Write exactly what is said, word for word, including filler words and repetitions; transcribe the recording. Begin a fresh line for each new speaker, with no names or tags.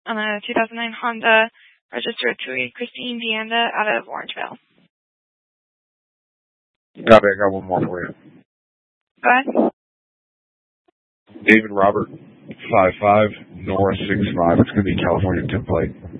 on a two thousand nine Honda, registered to Christine Deanda out of Orangeville.
Copy, I got one more for you.
Go ahead.
David Robert, five five, Nora six five. It's going to be California template.